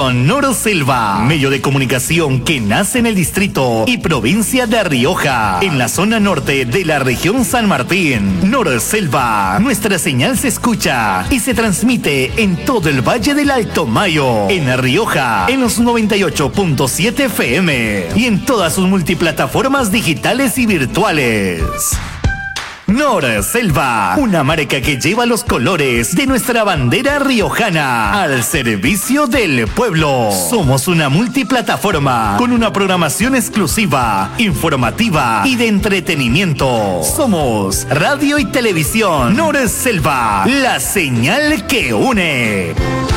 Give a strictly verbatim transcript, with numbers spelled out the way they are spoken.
Norselva, medio de comunicación que nace en el distrito y provincia de Rioja, en la zona norte de la región San Martín. Norselva, nuestra señal se escucha y se transmite en todo el Valle del Alto Mayo, en Rioja, en los noventa y ocho punto siete F M y en todas sus multiplataformas digitales y virtuales. Norselva, una marca que lleva los colores de nuestra bandera riojana al servicio del pueblo. Somos una multiplataforma con una programación exclusiva, informativa y de entretenimiento. Somos radio y televisión. Norselva, la señal que une.